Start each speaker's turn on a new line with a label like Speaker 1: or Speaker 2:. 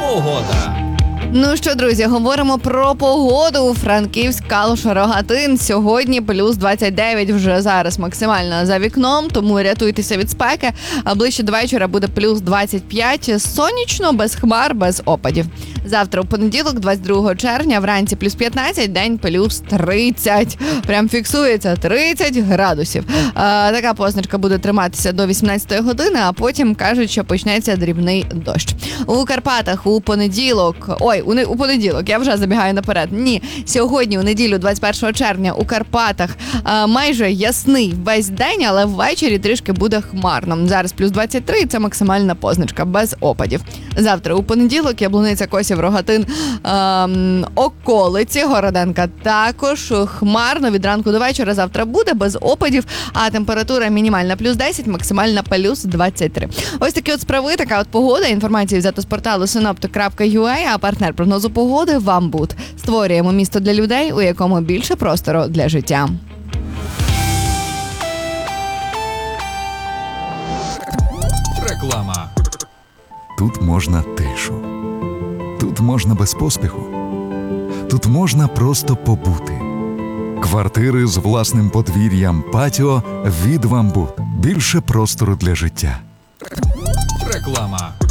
Speaker 1: Погода.
Speaker 2: Ну що, друзі, говоримо про погоду. Франківськ, Калуш, Рогатин. Сьогодні плюс 29 вже зараз максимально за вікном, тому рятуйтеся від спеки. А ближче до вечора буде плюс 25. Сонячно, без хмар, без опадів. Завтра у понеділок, 22 червня, вранці плюс 15, день плюс 30. Прям фіксується 30 градусів. Така позначка буде триматися до 18 години, а потім кажуть, що почнеться дрібний дощ. У Карпатах у понеділок, я вже забігаю наперед. Ні, сьогодні, у неділю, 21 червня, у Карпатах майже ясний весь день, але ввечері трішки буде хмарно. Зараз плюс 23, це максимальна позначка, без опадів. Завтра у понеділок, Яблуниця, Косів, Рогатин, околиці, Городенка також хмарно від ранку до вечора. Завтра буде без опадів, а температура мінімальна плюс 10, максимальна плюс 23. Ось такі от справи, така от погода. Інформацію взято з порталу synoptic.ua, а партнер прогнозу погоди «Вамбут». Створюємо місто для людей, у якому більше простору для життя.
Speaker 1: Реклама.
Speaker 3: Тут можна тишу. Тут можна без поспіху. Тут можна просто побути. Квартири з власним подвір'ям, патіо від «Вамбут». Більше простору для життя.
Speaker 1: Реклама.